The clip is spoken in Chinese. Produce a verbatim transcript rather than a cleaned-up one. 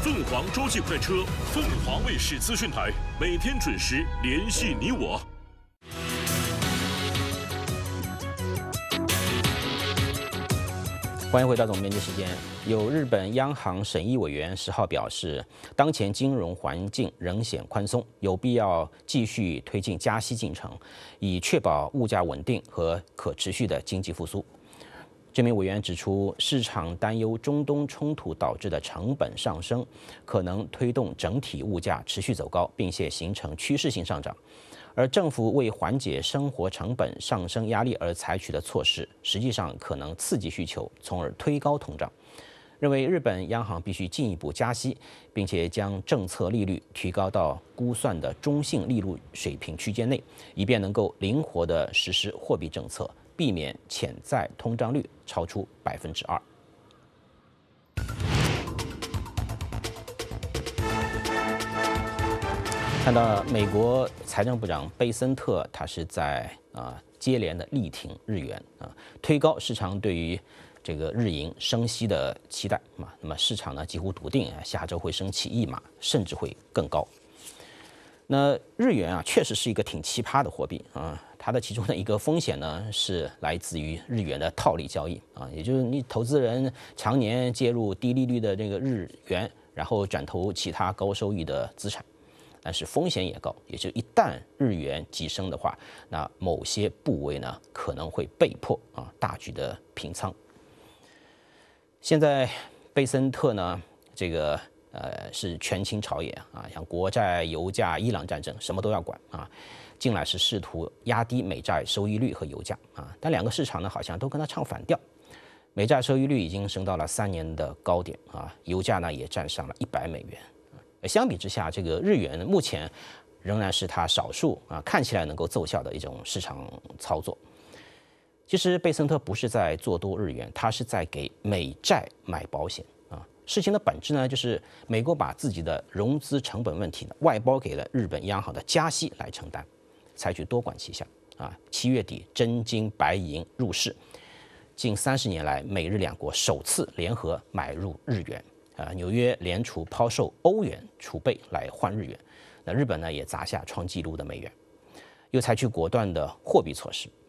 凤凰洲际快车，凤凰卫视资讯台，每天准时联系你我。 欢迎回到总编辑时间。有日本央行审议委员十号表示，当前金融环境仍显宽松，有必要继续推进加息进程，以确保物价稳定和可持续的经济复苏。这名委员指出，市场担忧中东冲突导致的成本上升，可能推动整体物价持续走高，并且形成趋势性上涨。而政府为缓解生活成本上升压力而采取的措施，实际上可能刺激需求，从而推高通胀。认为日本央行必须进一步加息，并且将政策利率提高到估算的中性利率水平区间内，以便能够灵活地实施货币政策，避免潜在通胀率超出百分之二。看到美国财政部长贝森特，他是在啊接连的力挺日元啊，推高市场对于这个日银升息的期待嘛。那么市场呢几乎笃定啊，下周会升起一码，甚至会更高。那日元啊，确实是一个挺奇葩的货币啊。它的其中的一个风险呢，是来自于日元的套利交易啊，也就是你投资人常年介入低利率的这个日元，然后转投其他高收益的资产。但是风险也高，也就一旦日元急升的话，那某些部位呢可能会被迫啊大举的平仓。现在贝森特呢，这个呃是权倾朝野啊，像国债、油价、伊朗战争，什么都要管啊。近来是试图压低美债收益率和油价啊，但两个市场呢好像都跟他唱反调。美债收益率已经升到了三年的高点啊，油价呢也站上了一百美元。相比之下，这个日元目前仍然是它少数啊看起来能够奏效的一种市场操作。其实贝森特不是在做多日元，他是在给美债买保险啊。事情的本质呢，就是美国把自己的融资成本问题呢外包给了日本央行的加息来承担，采取多管齐下啊。七月底，真金白银入市，近三十年来，美日两国首次联合买入日元。啊，纽约联储抛售欧元储备来换日元，那日本呢也砸下创纪录的美元，又采取果断的货币措施